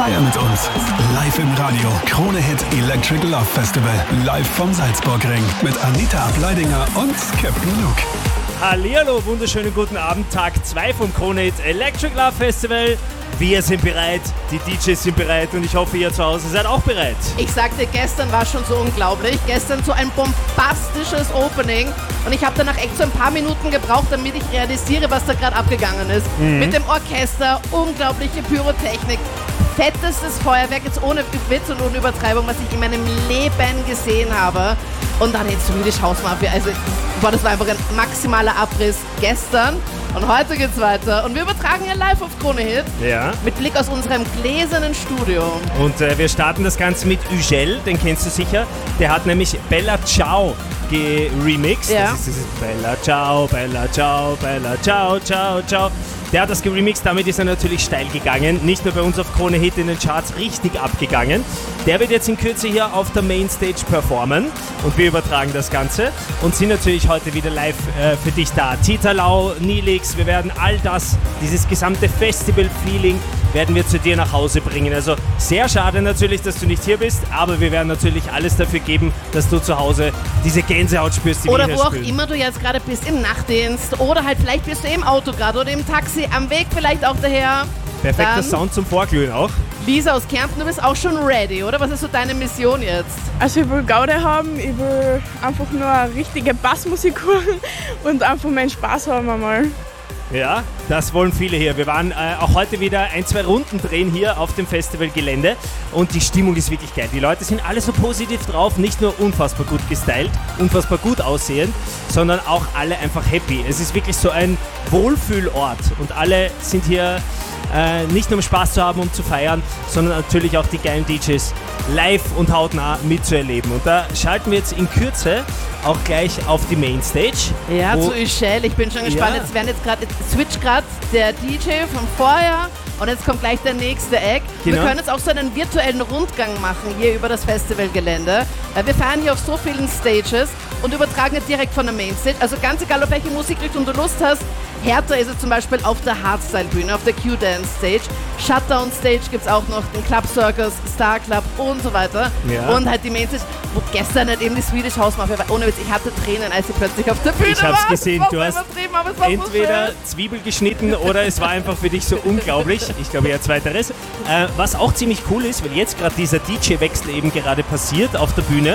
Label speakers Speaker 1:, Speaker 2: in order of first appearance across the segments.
Speaker 1: Feier mit uns. Live im Radio. Krone Hit Electric Love Festival. Live vom Salzburgring. Mit Anita Ableidinger und Captain Luke.
Speaker 2: Hallihallo, wunderschönen guten Abend. Tag 2 vom Krone Hit Electric Love Festival. Wir sind bereit, die DJs sind bereit und ich hoffe, ihr zu Hause seid auch bereit.
Speaker 3: Ich sagte, gestern war schon so unglaublich. Gestern so ein bombastisches Opening und ich habe danach echt so ein paar Minuten gebraucht, damit ich realisiere, was da gerade abgegangen ist. Mit dem Orchester, unglaubliche Pyrotechnik, fettestes Feuerwerk, jetzt ohne Witz und ohne Übertreibung, was ich in meinem Leben gesehen habe. Und dann jetzt Swedish House Mafia. Also, das war einfach ein maximaler Abriss gestern. Und heute geht's weiter. Und wir übertragen ja live auf Krone Hit.
Speaker 2: Ja.
Speaker 3: Mit Blick aus unserem gläsernen Studio.
Speaker 2: Und wir starten das Ganze mit Ugel, den kennst du sicher. Der hat nämlich Bella Ciao geremixed.
Speaker 3: Ja.
Speaker 2: Das ist dieses Bella Ciao, Bella Ciao, Bella Ciao, Ciao, Ciao. Der hat das geremixed, damit ist er natürlich steil gegangen. Nicht nur bei uns auf Krone Hit in den Charts richtig abgegangen. Der wird jetzt in Kürze hier auf der Mainstage performen. Und wir übertragen das Ganze. Und sind natürlich heute wieder live für dich da. Tita Lau, Nilix, wir werden all das, dieses gesamte Festival-Feeling, werden wir zu dir nach Hause bringen. Also sehr schade natürlich, dass du nicht hier bist, aber wir werden natürlich alles dafür geben, dass du zu Hause diese Gänsehaut spürst, die
Speaker 3: oder
Speaker 2: wir
Speaker 3: wo auch
Speaker 2: spüren.
Speaker 3: immer du jetzt gerade bist, im Nachtdienst oder halt vielleicht bist du im Auto gerade oder im Taxi, am Weg vielleicht auch daher.
Speaker 2: Perfekter
Speaker 3: Dann,
Speaker 2: Sound zum Vorglühen auch.
Speaker 3: Lisa aus Kärnten, du bist auch schon ready, oder? Was ist so deine Mission jetzt?
Speaker 4: Also ich will Gaude haben, ich will einfach nur eine richtige Bassmusik hören und einfach meinen Spaß haben einmal.
Speaker 2: Ja, das wollen viele hier. Wir waren auch heute wieder 1-2 Runden drehen hier auf dem Festivalgelände und die Stimmung ist wirklich geil. Die Leute sind alle so positiv drauf, nicht nur unfassbar gut gestylt, unfassbar gut aussehend, sondern auch alle einfach happy. Es ist wirklich so ein Wohlfühlort und alle sind hier nicht nur um Spaß zu haben, um zu feiern, sondern natürlich auch die geilen DJs live und hautnah mitzuerleben. Und da schalten wir jetzt in Kürze auch gleich auf die Mainstage.
Speaker 3: Ja, zu Ugel. Ich bin schon gespannt.
Speaker 2: Ja.
Speaker 3: Jetzt werden switcht gerade der DJ von vorher und jetzt kommt gleich der nächste Eck.
Speaker 2: Genau.
Speaker 3: Wir können jetzt auch so einen virtuellen Rundgang machen hier über das Festivalgelände. Wir fahren hier auf so vielen Stages und übertragen jetzt direkt von der Mainstage. Also ganz egal, auf welche Musikrichtung du Lust hast. Härter ist es zum Beispiel auf der Hardstyle-Bühne, auf der Q-Dance-Stage. Shutdown-Stage gibt es auch noch den Club Circus, Star Club und so weiter.
Speaker 2: Ja.
Speaker 3: Und halt die Mainstage, wo gestern halt eben die Swedish House Mafia war. Ohne Witz, ich hatte Tränen, als sie plötzlich auf der Bühne
Speaker 2: Ich hab's
Speaker 3: war.
Speaker 2: gesehen, du hast
Speaker 3: aber es war
Speaker 2: entweder
Speaker 3: so schön.
Speaker 2: Zwiebel geschnitten oder es war einfach für dich so unglaublich. Ich glaube eher zweiteres. Was auch ziemlich cool ist, weil jetzt gerade dieser DJ-Wechsel eben gerade passiert auf der Bühne,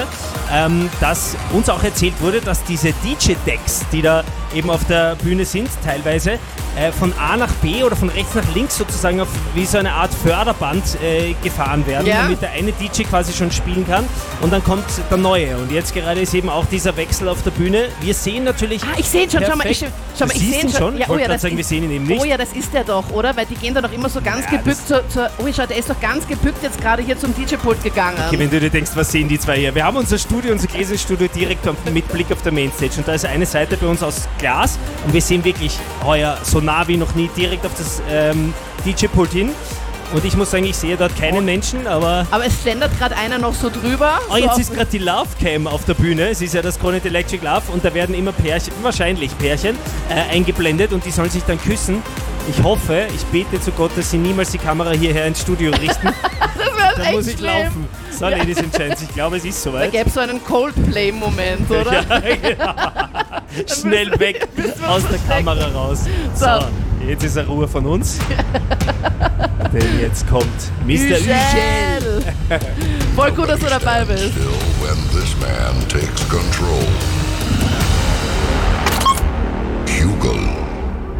Speaker 2: dass uns auch erzählt wurde, dass diese DJ-Decks, die da eben auf der Bühne sind, teilweise von A nach B oder von rechts nach links sozusagen auf wie so eine Art Förderband gefahren werden,
Speaker 3: Ja.
Speaker 2: damit der eine DJ quasi schon spielen kann und dann kommt der neue. Und jetzt gerade ist eben auch dieser Wechsel auf der Bühne. Wir sehen natürlich...
Speaker 3: Ah, ich sehe ihn schon, schau mal,
Speaker 2: perfekt.
Speaker 3: ich
Speaker 2: Du
Speaker 3: sehe
Speaker 2: siehst
Speaker 3: ihn
Speaker 2: ihn schon?
Speaker 3: Ja,
Speaker 2: Ich wollte gerade sagen, wir sehen ihn eben nicht.
Speaker 3: Oh ja, das ist der doch, oder? Weil die gehen da doch immer so ganz
Speaker 2: Ja,
Speaker 3: gebückt oh, schau, der ist doch ganz gebückt jetzt gerade hier zum DJ-Pult gegangen.
Speaker 2: Okay, wenn du dir denkst, was sehen die zwei hier? Wir haben unser Studio, unser Gläserstudio direkt mit Blick auf der Mainstage und da ist eine Seite bei uns aus Glas und wir sehen wirklich heuer so nah wie noch nie direkt auf das DJ-Pult hin und ich muss sagen, ich sehe dort keinen Menschen, aber
Speaker 3: Aber es schlendert gerade einer noch so drüber.
Speaker 2: oh, jetzt ist gerade die Love Cam auf der Bühne. Es ist ja das Krone Hit Electric Love und da werden immer Pärchen, wahrscheinlich Pärchen, eingeblendet und die sollen sich dann küssen. Ich hoffe, ich bete zu Gott, dass sie niemals die Kamera hierher ins Studio richten.
Speaker 3: Das
Speaker 2: Da muss ich
Speaker 3: schlimm.
Speaker 2: laufen. So, Ladies and Gents, ich glaube, es ist
Speaker 3: Da
Speaker 2: soweit.
Speaker 3: gäbe es so einen Coldplay-Moment, oder?
Speaker 2: Ja, genau. Schnell weg aus der Kamera raus. So, jetzt ist er Ruhe von uns. Denn jetzt kommt Mr. Ugel.
Speaker 3: Voll gut, dass du dabei bist.
Speaker 5: Still when this man takes control.